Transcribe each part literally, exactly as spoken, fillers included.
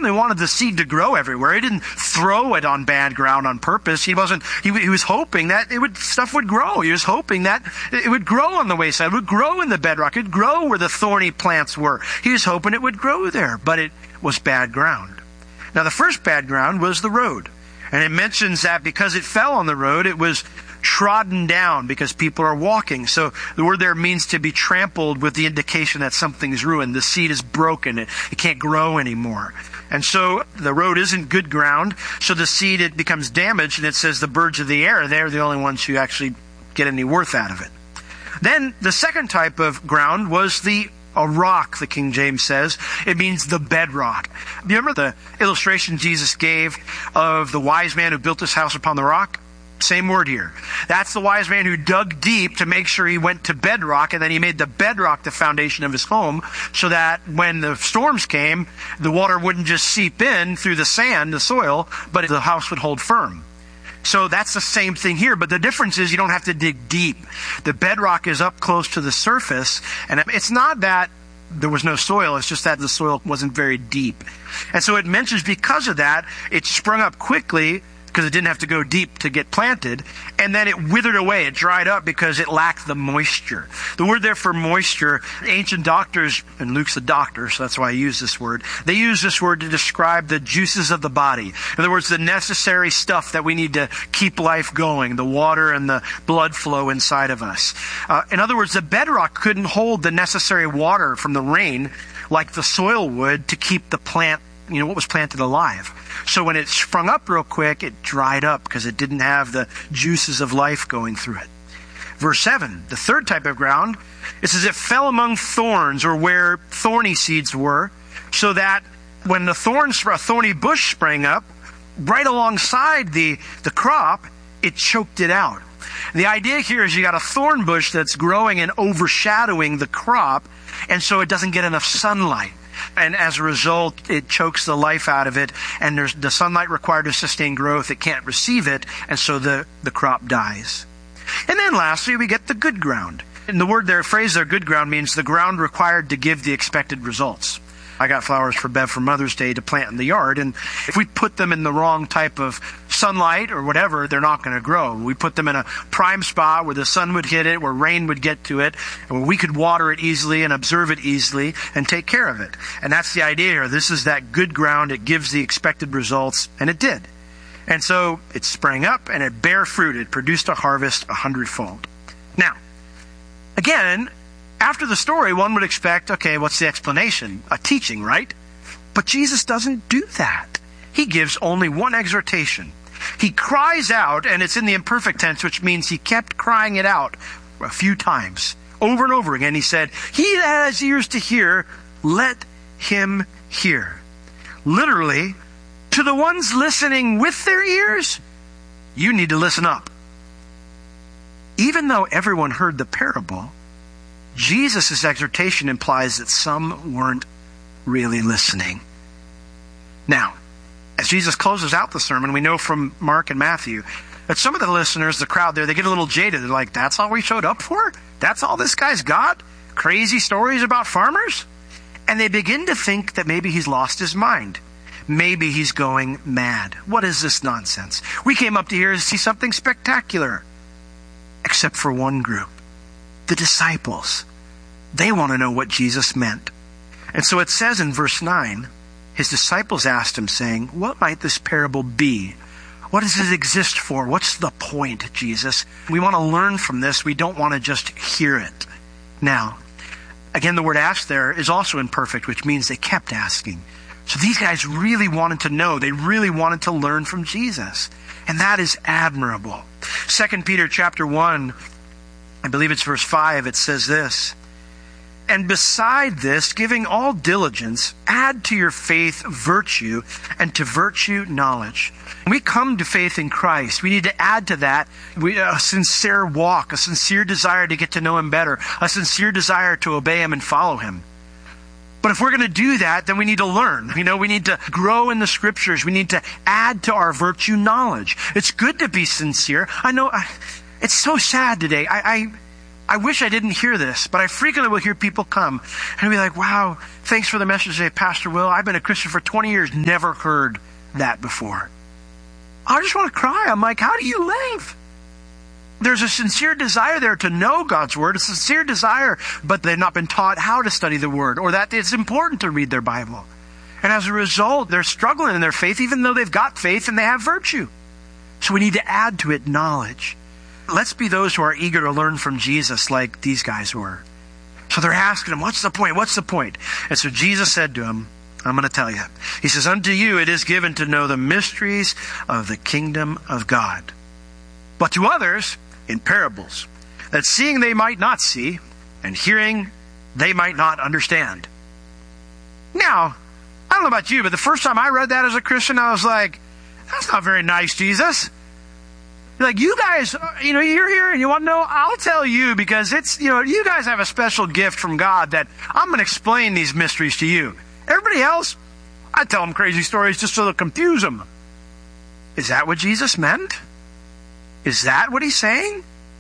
certainly wanted the seed to grow everywhere. He didn't throw it on bad ground on purpose. He wasn't, he, he was hoping that it would, stuff would grow. He was hoping that it would grow on the wayside, it would grow in the bedrock, it would grow where the thorny plants were. He was hoping it would grow there, but it was bad ground. Now the first bad ground was the road. And it mentions that because it fell on the road, it was trodden down because people are walking. So the word there means to be trampled with the indication that something's ruined. The seed is broken. It, it can't grow anymore. And so the road isn't good ground. So the seed, it becomes damaged. And it says the birds of the air, they're the only ones who actually get any worth out of it. Then the second type of ground was the a rock, the King James says. It means the bedrock. Do you remember the illustration Jesus gave of the wise man who built his house upon the rock? Same word here. That's the wise man who dug deep to make sure he went to bedrock, and then he made the bedrock the foundation of his home so that when the storms came, the water wouldn't just seep in through the sand, the soil, but the house would hold firm. So that's the same thing here, but the difference is you don't have to dig deep. The bedrock is up close to the surface, and it's not that there was no soil, it's just that the soil wasn't very deep. And so it mentions because of that, it sprung up quickly because it didn't have to go deep to get planted, and then it withered away, it dried up because it lacked the moisture. The word there for moisture, ancient doctors, and Luke's a doctor, so that's why I use this word, they use this word to describe the juices of the body. In other words, the necessary stuff that we need to keep life going, the water and the blood flow inside of us. Uh, in other words, the bedrock couldn't hold the necessary water from the rain like the soil would to keep the plant, you know, what was planted alive. So when it sprung up real quick, it dried up because it didn't have the juices of life going through it. Verse seven, the third type of ground, it says it fell among thorns, or where thorny seeds were, so that when the thorns, a thorny bush sprang up, right alongside the, the crop, it choked it out. And the idea here is you got a thorn bush that's growing and overshadowing the crop, and so it doesn't get enough sunlight. And as a result, it chokes the life out of it, and there's the sunlight required to sustain growth. It can't receive it, and so the, the crop dies. And then lastly, we get the good ground. And the word there, phrase there, good ground, means the ground required to give the expected results. I got flowers for Bev for Mother's Day to plant in the yard, and if we put them in the wrong type of sunlight or whatever, they're not going to grow. We put them in a prime spot where the sun would hit it, where rain would get to it, and where we could water it easily and observe it easily and take care of it. And that's the idea here. This is that good ground. It gives the expected results, and it did. And so it sprang up and it bare fruit. It produced a harvest a hundredfold. Now, again, after the story, one would expect, okay, what's the explanation? A teaching, right? But Jesus doesn't do that. He gives only one exhortation. He cries out, and it's in the imperfect tense, which means he kept crying it out a few times. Over and over again, he said, "He that has ears to hear, let him hear." Literally, to the ones listening with their ears, you need to listen up. Even though everyone heard the parable, Jesus' exhortation implies that some weren't really listening. Now, as Jesus closes out the sermon, we know from Mark and Matthew that some of the listeners, the crowd there, they get a little jaded. They're like, that's all we showed up for? That's all this guy's got? Crazy stories about farmers? And they begin to think that maybe he's lost his mind. Maybe he's going mad. What is this nonsense? We came up to here to see something spectacular. Except for one group. The disciples. They want to know what Jesus meant. And so it says in verse nine, his disciples asked him, saying, "What might this parable be? What does it exist for? What's the point, Jesus? We want to learn from this. We don't want to just hear it." Now, again, the word "ask" there is also imperfect, which means they kept asking. So these guys really wanted to know. They really wanted to learn from Jesus. And that is admirable. Second Peter chapter one, I believe it's verse five, it says this, "And beside this, giving all diligence, add to your faith virtue, and to virtue knowledge." When we come to faith in Christ, we need to add to that a sincere walk, a sincere desire to get to know Him better, a sincere desire to obey Him and follow Him. But if we're going to do that, then we need to learn. You know, we need to grow in the Scriptures. We need to add to our virtue knowledge. It's good to be sincere. I know I, it's so sad today. I, I I wish I didn't hear this, but I frequently will hear people come and be like, wow, thanks for the message today, Pastor Will. I've been a Christian for twenty years, never heard that before. I just want to cry. I'm like, how do you live? There's a sincere desire there to know God's Word, a sincere desire, but they've not been taught how to study the Word, or that it's important to read their Bible. And as a result, they're struggling in their faith, even though they've got faith and they have virtue. So we need to add to it knowledge. Let's be those who are eager to learn from Jesus like these guys were. So they're asking him, what's the point? What's the point? And so Jesus said to him, I'm going to tell you. He says, unto you it is given to know the mysteries of the kingdom of God. But to others, in parables, that seeing they might not see, and hearing they might not understand. Now, I don't know about you, but the first time I read that as a Christian, I was like, that's not very nice, Jesus. Like, you guys, you know, you're here and you want to know, I'll tell you, because it's, you know, you guys have a special gift from God that I'm going to explain these mysteries to you. Everybody else, I tell them crazy stories just so to confuse them. Is that what Jesus meant? Is that what he's saying?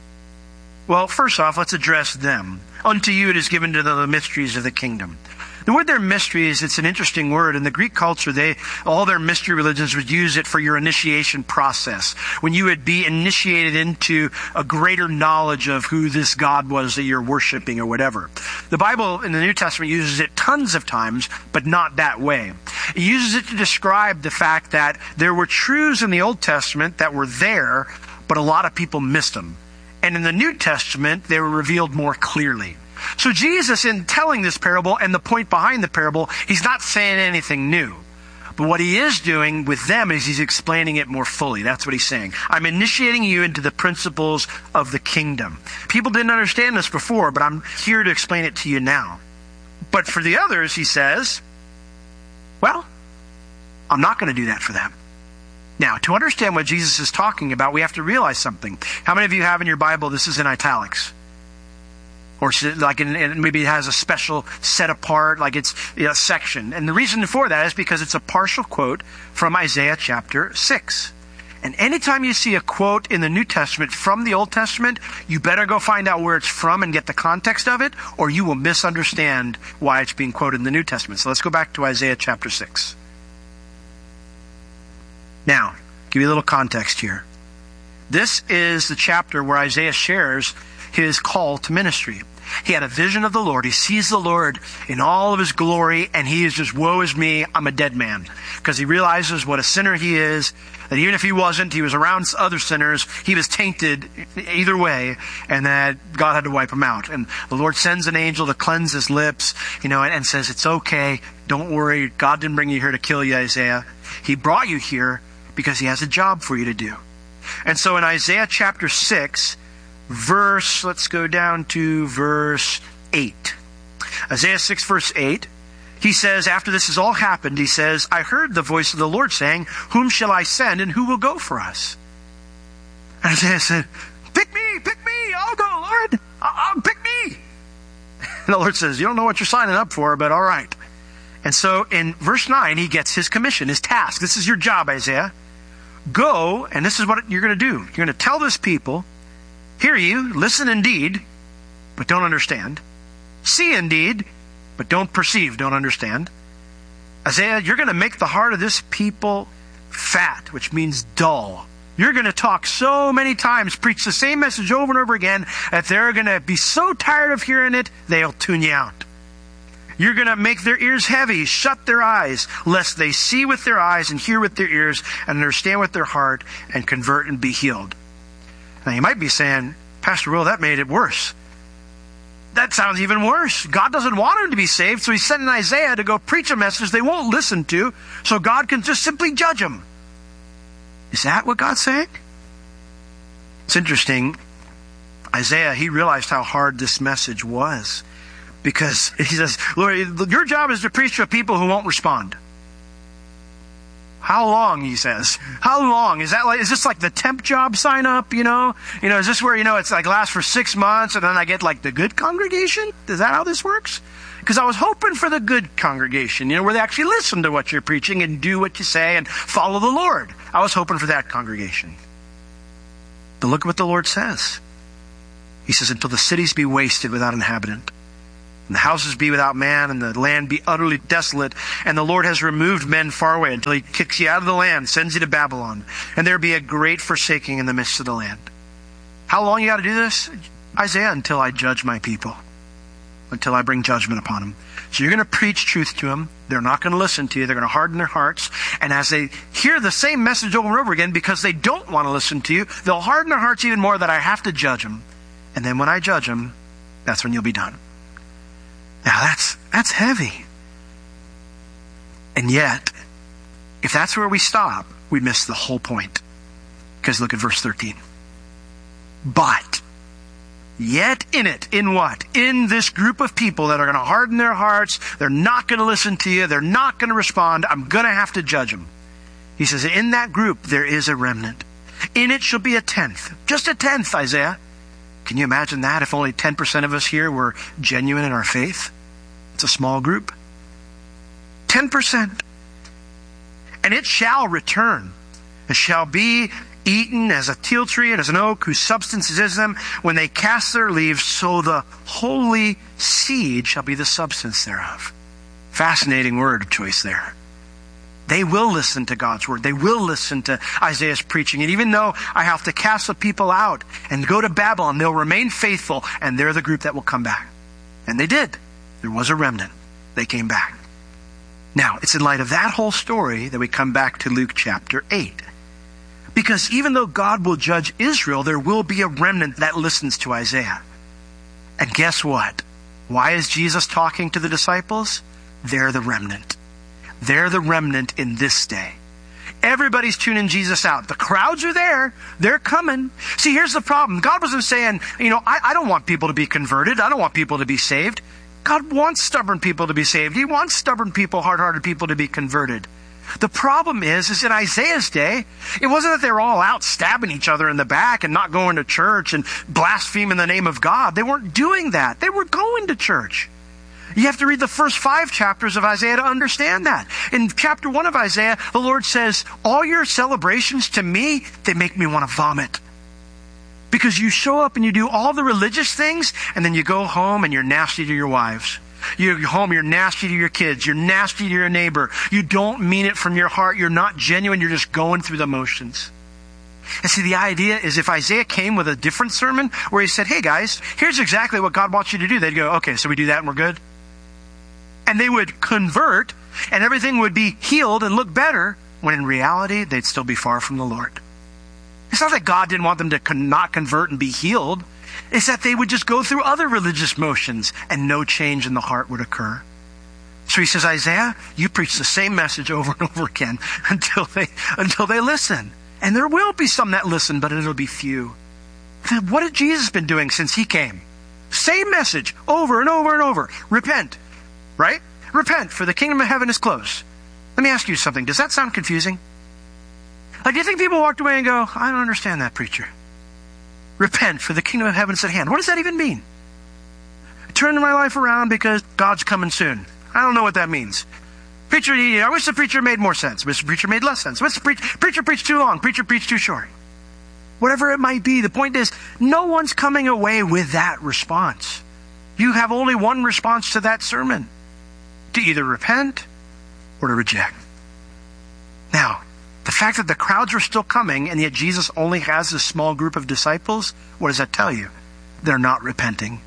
Well, first off, let's address them. Unto you it is given to know the mysteries of the kingdom. The word there, mysteries, it's an interesting word. In the Greek culture, they all their mystery religions would use it for your initiation process. When you would be initiated into a greater knowledge of who this God was that you're worshiping or whatever. The Bible in the New Testament uses it tons of times, but not that way. It uses it to describe the fact that there were truths in the Old Testament that were there, but a lot of people missed them. And in the New Testament, they were revealed more clearly. So Jesus, in telling this parable and the point behind the parable, he's not saying anything new. But what he is doing with them is he's explaining it more fully. That's what he's saying. I'm initiating you into the principles of the kingdom. People didn't understand this before, but I'm here to explain it to you now. But for the others, he says, well, I'm not going to do that for them. Now, to understand what Jesus is talking about, we have to realize something. How many of you have in your Bible, this is in italics? Or like in, in, maybe it has a special set apart, like it's a you know, section. And the reason for that is because it's a partial quote from Isaiah chapter six. And anytime you see a quote in the New Testament from the Old Testament, you better go find out where it's from and get the context of it, or you will misunderstand why it's being quoted in the New Testament. So let's go back to Isaiah chapter six. Now, give you a little context here. This is the chapter where Isaiah shares his call to ministry. He had a vision of the Lord. He sees the Lord in all of his glory, and he is just, woe is me, I'm a dead man. Because he realizes what a sinner he is, that even if he wasn't, he was around other sinners, he was tainted either way, and that God had to wipe him out. And the Lord sends an angel to cleanse his lips, you know, and, and says, it's okay, don't worry, God didn't bring you here to kill you, Isaiah. He brought you here because he has a job for you to do. And so in Isaiah chapter six, verse, let's go down to verse eight. Isaiah six, verse eight, he says, after this has all happened, he says, I heard the voice of the Lord saying, whom shall I send and who will go for us? And Isaiah said, pick me, pick me, I'll go, Lord, I'll, I'll pick me. And the Lord says, you don't know what you're signing up for, but all right. And so in verse nine, he gets his commission, his task. This is your job, Isaiah. Go, and this is what you're going to do. You're going to tell this people, hear you, listen indeed, but don't understand. See indeed, but don't perceive, don't understand. Isaiah, you're going to make the heart of this people fat, which means dull. You're going to talk so many times, preach the same message over and over again, that they're going to be so tired of hearing it, they'll tune you out. You're going to make their ears heavy, shut their eyes, lest they see with their eyes and hear with their ears and understand with their heart and convert and be healed. Now you might be saying, Pastor Will, that made it worse. That sounds even worse. God doesn't want them to be saved, so he's sending Isaiah to go preach a message they won't listen to, so God can just simply judge them. Is that what God's saying? It's interesting. Isaiah, he realized how hard this message was. Because he says, Lord, your job is to preach to people who won't respond. How long, he says? How long? Is that like, is this like the temp job sign up, you know? You know, is this where, you know, it's like lasts for six months and then I get like the good congregation? Is that how this works? Because I was hoping for the good congregation, you know, where they actually listen to what you're preaching and do what you say and follow the Lord. I was hoping for that congregation. But look at what the Lord says. He says, until the cities be wasted without inhabitant, and the houses be without man, and the land be utterly desolate, and the Lord has removed men far away until he kicks you out of the land, sends you to Babylon, and there be a great forsaking in the midst of the land. How long you got to do this? Isaiah, until I judge my people, until I bring judgment upon them. So you're going to preach truth to them. They're not going to listen to you. They're going to harden their hearts. And as they hear the same message over and over again because they don't want to listen to you, they'll harden their hearts even more that I have to judge them. And then when I judge them, that's when you'll be done. Now that's that's heavy. And yet, if that's where we stop, we miss the whole point. Because look at verse thirteen. But, yet in it, in what? In this group of people that are going to harden their hearts, they're not going to listen to you, they're not going to respond, I'm going to have to judge them. He says, in that group there is a remnant. In it shall be a tenth. Just a tenth, Isaiah. Can you imagine that if only ten percent of us here were genuine in our faith? It's a small group. ten percent. And it shall return. It shall be eaten as a teal tree and as an oak whose substance is them. When they cast their leaves, so the holy seed shall be the substance thereof. Fascinating word choice there. They will listen to God's word. They will listen to Isaiah's preaching. And even though I have to cast the people out and go to Babylon, they'll remain faithful, and they're the group that will come back. And they did. There was a remnant. They came back. Now, it's in light of that whole story that we come back to Luke chapter eight. Because even though God will judge Israel, there will be a remnant that listens to Isaiah. And guess what? Why is Jesus talking to the disciples? They're the remnant. They're the remnant in this day. Everybody's tuning Jesus out. The crowds are there. They're coming. See, here's the problem. God wasn't saying, you know, I, I don't want people to be converted. I don't want people to be saved. God wants stubborn people to be saved. He wants stubborn people, hard-hearted people to be converted. The problem is, is in Isaiah's day, it wasn't that they were all out stabbing each other in the back and not going to church and blaspheming the name of God. They weren't doing that. They were going to church. You have to read the first five chapters of Isaiah to understand that. In chapter one of Isaiah, the Lord says, all your celebrations to me, they make me want to vomit. Because you show up and you do all the religious things, and then you go home and you're nasty to your wives. You're home, you're nasty to your kids. You're nasty to your neighbor. You don't mean it from your heart. You're not genuine. You're just going through the motions. And see, the idea is if Isaiah came with a different sermon where he said, hey guys, here's exactly what God wants you to do. They'd go, okay, so we do that and we're good. And they would convert and everything would be healed and look better, when in reality, they'd still be far from the Lord. It's not that God didn't want them to con- not convert and be healed. It's that they would just go through other religious motions and no change in the heart would occur. So he says, Isaiah, you preach the same message over and over again until they, until they listen. And there will be some that listen, but it'll be few. What had Jesus been doing since he came? Same message over and over and over. Repent. Right? Repent, for the kingdom of heaven is close. Let me ask you something. Does that sound confusing? Like, do you think people walked away and go, I don't understand that, preacher? Repent, for the kingdom of heaven is at hand. What does that even mean? Turn my life around because God's coming soon. I don't know what that means. Preacher, I wish the preacher made more sense. Wish the preacher made less sense. Wish the preacher, preacher preached too long. Preacher preached too short. Whatever it might be, the point is, no one's coming away with that response. You have only one response to that sermon. To either repent or to reject. Now, the fact that the crowds are still coming and yet Jesus only has a small group of disciples, what does that tell you? They're not repenting.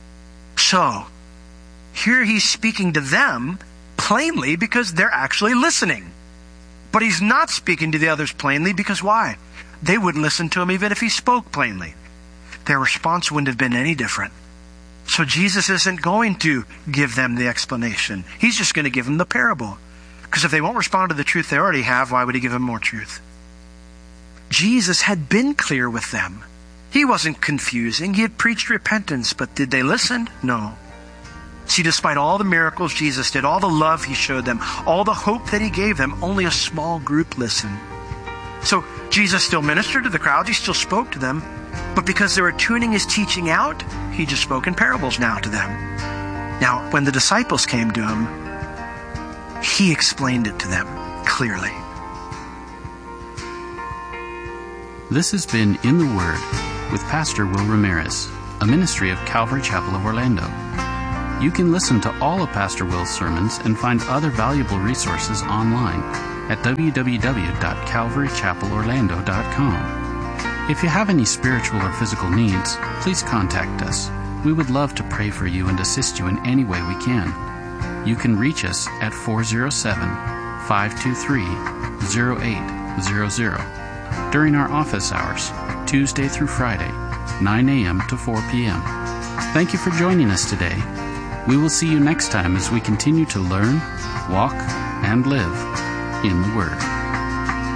So, here he's speaking to them plainly because they're actually listening. But he's not speaking to the others plainly because why? They wouldn't listen to him even if he spoke plainly. Their response wouldn't have been any different. So Jesus isn't going to give them the explanation. He's just going to give them the parable. Because if they won't respond to the truth they already have, why would he give them more truth? Jesus had been clear with them. He wasn't confusing. He had preached repentance, but did they listen? No. See, despite all the miracles Jesus did, all the love he showed them, all the hope that he gave them, only a small group listened. So Jesus still ministered to the crowds. He still spoke to them. But because they were tuning his teaching out, he just spoke in parables now to them. Now, when the disciples came to him, he explained it to them clearly. This has been In the Word with Pastor Will Ramirez. a ministry of Calvary Chapel of Orlando. You can listen to all of Pastor Will's sermons and find other valuable resources online at w w w dot calvary chapel orlando dot com. If you have any spiritual or physical needs, please contact us. We would love to pray for you and assist you in any way we can. You can reach us at four oh seven, five two three, oh eight hundred during our office hours, Tuesday through Friday, nine a.m. to four p.m. Thank you for joining us today. We will see you next time as we continue to learn, walk, and live in the Word.